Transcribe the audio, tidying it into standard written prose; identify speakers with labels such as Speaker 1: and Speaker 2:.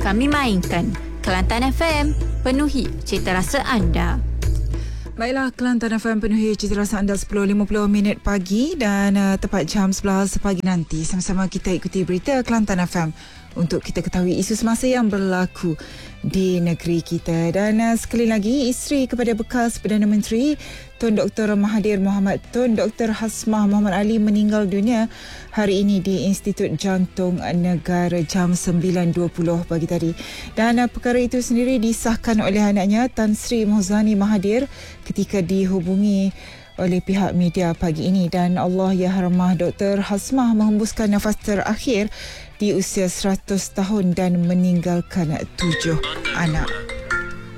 Speaker 1: kami mainkan. Kelantan FM, penuhi cita rasa anda.
Speaker 2: Baiklah, Kelantan FM penuhi cita rasa anda 10.50 pagi dan tepat jam 11 pagi nanti. Sama-sama kita ikuti berita Kelantan FM untuk kita ketahui isu semasa yang berlaku di negeri kita. Dan sekali lagi, isteri kepada bekas Perdana Menteri Tun Dr. Mahathir Mohamad, Tun Dr. Hasmah Muhammad Ali meninggal dunia hari ini di Institut Jantung Negara jam 9.20 pagi tadi. Dan perkara itu sendiri disahkan oleh anaknya Tan Sri Mohzani Mahathir ketika dihubungi oleh pihak media pagi ini. Dan Allahyarhamah Dr. Hasmah menghembuskan nafas terakhir di usia 100 tahun dan meninggalkan 7 anak.